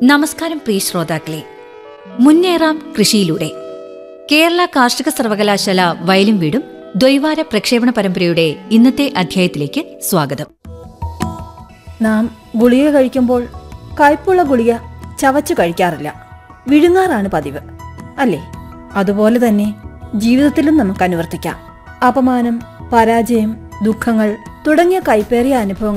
നമസ്കാരം പ്രിയ ശ്രോതാക്കളെ, മുന്നേറാം കൃഷിയിലൂടെ കേരള കാർഷിക സർവകലാശാല വയലും വീടും ദ്വൈവാര പ്രക്ഷേപണ പരമ്പരയുടെ ഇന്നത്തെ അധ്യായത്തിലേക്ക് സ്വാഗതം. നാം ഗുളിക കഴിക്കുമ്പോൾ കയ്പുള്ള ഗുളിക ചവച്ചു കഴിക്കാറില്ല, വിഴുങ്ങാറാണ് പതിവ്, അല്ലേ? അതുപോലെ തന്നെ ജീവിതത്തിലും നമുക്ക് അനുവർത്തിക്കാം. അപമാനം, പരാജയം, ദുഃഖങ്ങൾ തുടങ്ങിയ കൈപ്പേറിയ അനുഭവങ്ങൾ